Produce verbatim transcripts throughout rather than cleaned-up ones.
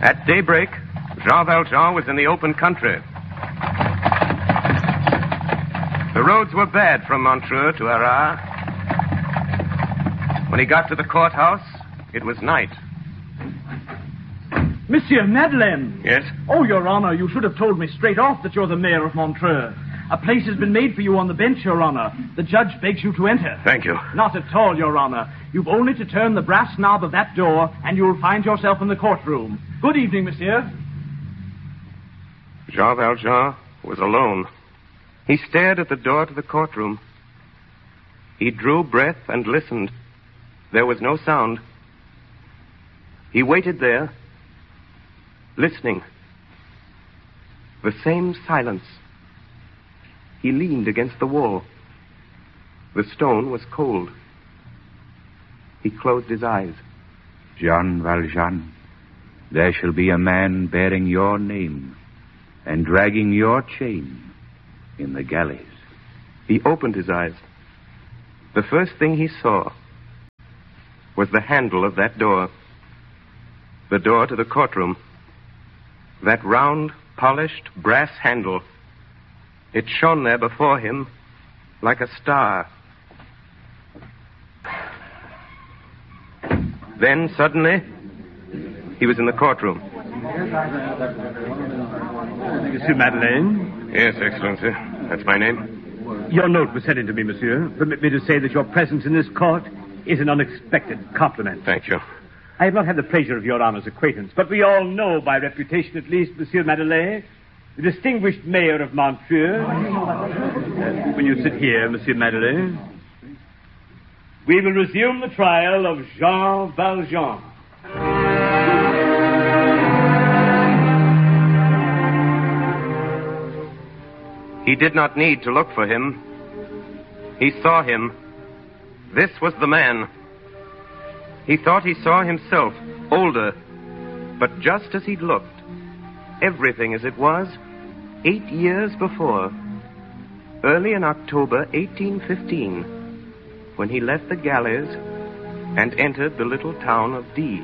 At daybreak, Jean Valjean was in the open country. The roads were bad from Montreux to Arras. When he got to the courthouse, it was night. Monsieur Madeleine! Yes? Oh, Your Honor, you should have told me straight off that you're the mayor of Montreux. A place has been made for you on the bench, Your Honor. The judge begs you to enter. Thank you. Not at all, Your Honor. You've only to turn the brass knob of that door, and you'll find yourself in the courtroom. Good evening, monsieur. Jean Valjean was alone. He stared at the door to the courtroom. He drew breath and listened. There was no sound. He waited there, listening. The same silence. He leaned against the wall. The stone was cold. He closed his eyes. Jean Valjean, there shall be a man bearing your name and dragging your chain in the galleys. He opened his eyes. The first thing he saw was the handle of that door. The door to the courtroom. That round, polished brass handle. It shone there before him like a star. Then, suddenly, he was in the courtroom. Monsieur Madeleine? Yes, Excellency. That's my name. Your note was sent in to me, monsieur. Permit me to say that your presence in this court is an unexpected compliment. Thank you. I have not had the pleasure of your honor's acquaintance, but we all know, by reputation at least, Monsieur Madeleine, the distinguished mayor of Montreux. Uh, will you sit here, Monsieur Madeleine? We will resume the trial of Jean Valjean. He did not need to look for him. He saw him. This was the man. He thought he saw himself, older, but just as he'd looked, everything as it was eight years before, early in October eighteen fifteen, when he left the galleys and entered the little town of D.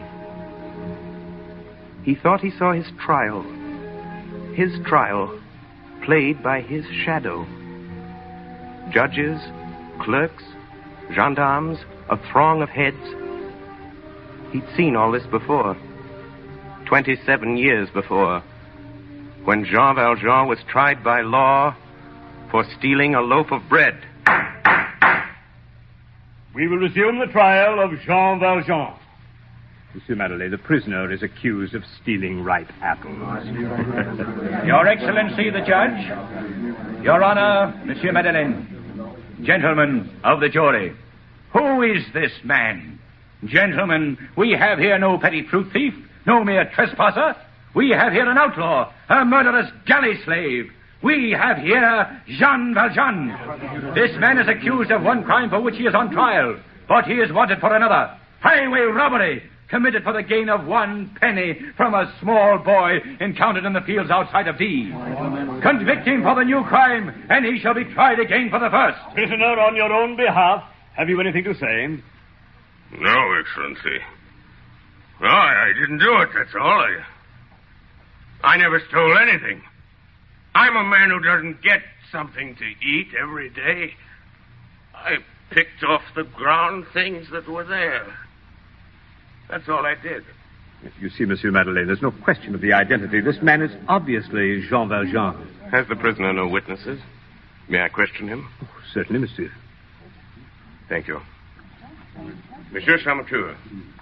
He thought he saw his trial, his trial, played by his shadow. Judges, clerks, gendarmes, a throng of heads. He'd seen all this before, twenty-seven years before, when Jean Valjean was tried by law for stealing a loaf of bread. We will resume the trial of Jean Valjean. Monsieur Madeleine, the prisoner is accused of stealing ripe apples. Your Excellency, the Judge, Your Honor, Monsieur Madeleine, gentlemen of the jury, who is this man? Gentlemen, we have here no petty fruit thief, no mere trespasser. We have here an outlaw, a murderous galley slave. We have here Jean Valjean. This man is accused of one crime for which he is on trial, but he is wanted for another. Highway robbery, committed for the gain of one penny from a small boy encountered in the fields outside of D. Convict him for the new crime, and he shall be tried again for the first. Prisoner, on your own behalf, have you anything to say? No, Excellency. No, I, I didn't do it, that's all. I, I never stole anything. I'm a man who doesn't get something to eat every day. I picked off the ground things that were there. That's all I did. You see, Monsieur Madeleine, there's no question of the identity. This man is obviously Jean Valjean. Has the prisoner no witnesses? May I question him? Oh, certainly, monsieur. Thank you. Monsieur Champmathieu,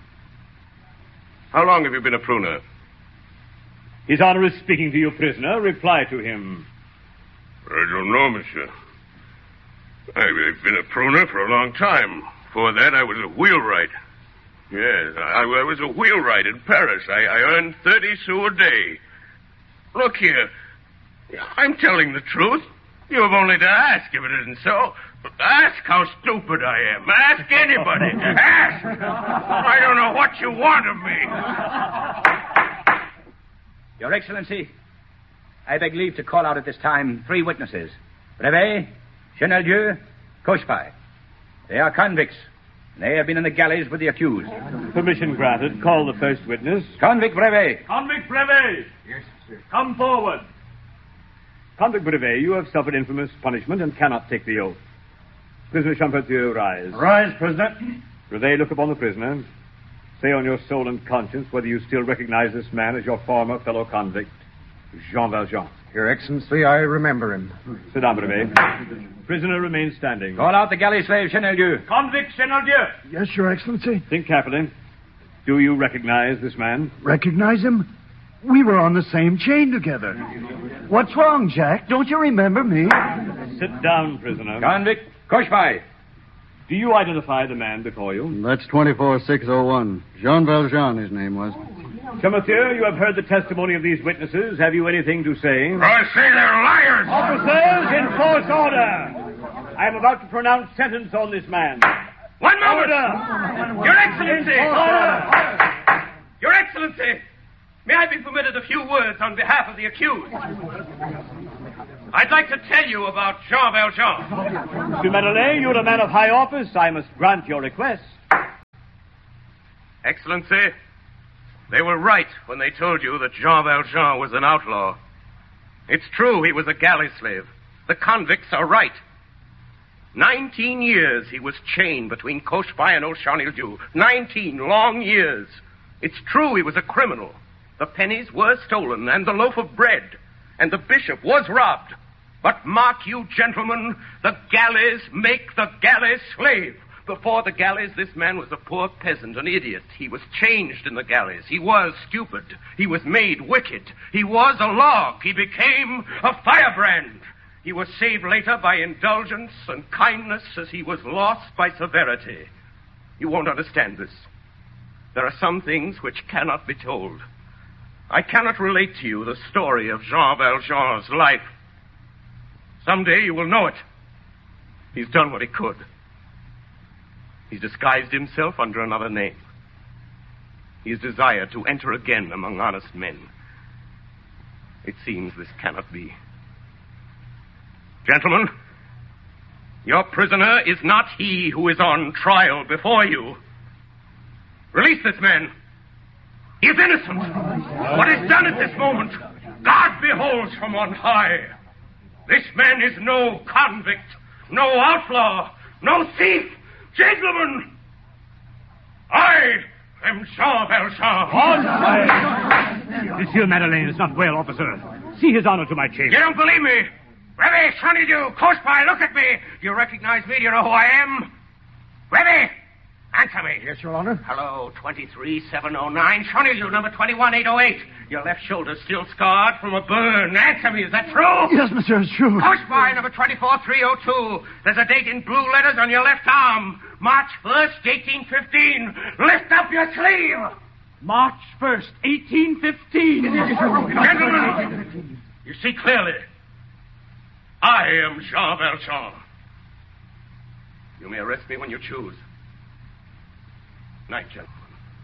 how long have you been a pruner? His Honor is speaking to you, prisoner. Reply to him. I don't know, monsieur. I've been a pruner for a long time. Before that, I was a wheelwright. Yes, I, I was a wheelwright in Paris. I, I earned thirty sous a day. Look here. I'm telling the truth. You have only to ask if it isn't so. Ask how stupid I am. Ask anybody. Ask! I don't know what you want of me. Your Excellency, I beg leave to call out at this time three witnesses. Brevet, Chenaldieu, Cochepaille. They are convicts, They have been in the galleys with the accused. Permission granted. Call the first witness. Convict Brevet. Convict Brevet! Yes, sir. Come forward. Convict Brevet, you have suffered infamous punishment and cannot take the oath. Prisoner Champetier, rise. Rise, prisoner. Brevet, look upon the prisoner. Say on your soul and conscience whether you still recognize this man as your former fellow convict, Jean Valjean. Your Excellency, I remember him. Sit down, Brevet. Prisoner remains standing. Call out the galley slave, Cheneldieu. Convict Cheneldieu! Yes, Your Excellency. Think carefully. Do you recognize this man? Recognize him? We were on the same chain together. What's wrong, Jack? Don't you remember me? Sit down, prisoner. Convict Cochepaille. Do you identify the man before you? That's twenty-four six oh one. Jean Valjean, his name was. Champetier, you have heard the testimony of these witnesses. Have you anything to say? I say they're liars! Officers, enforce order! I am about to pronounce sentence on this man. One moment! Order! Your Excellency! Order! Your Excellency! May I be permitted a few words on behalf of the accused? I'd like to tell you about Jean Valjean. Monsieur Madeleine, you're a man of high office. I must grant your request. Excellency, they were right when they told you that Jean Valjean was an outlaw. It's true he was a galley slave. The convicts are right. Nineteen years he was chained between Cochepaille and Cheneldieu. Nineteen long years. It's true he was a criminal. The pennies were stolen, and the loaf of bread, and the bishop was robbed. But mark you, gentlemen, the galleys make the galley slave. Before the galleys, this man was a poor peasant, an idiot. He was changed in the galleys. He was stupid. He was made wicked. He was a log. He became a firebrand. He was saved later by indulgence and kindness as he was lost by severity. You won't understand this. There are some things which cannot be told. I cannot relate to you the story of Jean Valjean's life. Someday you will know it. He's done what he could. He's disguised himself under another name. He has desired to enter again among honest men. It seems this cannot be. Gentlemen, your prisoner is not he who is on trial before you. Release this man. He is innocent. What is done at this moment, God beholds from on high. This man is no convict, no outlaw, no thief. Gentlemen, I am Jean Valjean. Monsieur Madeleine is not well, officer. See his honor to my chamber. You don't believe me? Brevet, Cheneldieu, Cochepaille, look at me. Do you recognize me? Do you know who I am? Brevet, answer me. Yes, Your Honor. Hello, twenty-three seven oh nine. Cheneldieu, number twenty-one eight oh eight. Your left shoulder still scarred from a burn. Answer me, is that true? Yes, monsieur, it's true. Cochepaille, number twenty-four three oh two. There's a date in blue letters on your left arm. March first, eighteen fifteen. Lift up your sleeve. March first, eighteen fifteen. Gentlemen, you see clearly. I am Jean Valjean. You may arrest me when you choose. Night, gentlemen.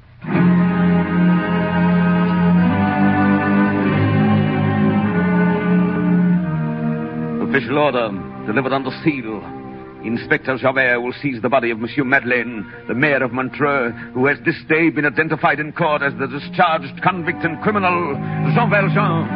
Official order, delivered under seal. Inspector Javert will seize the body of Monsieur Madeleine, the mayor of Montreux, who has this day been identified in court as the discharged convict and criminal, Jean Valjean.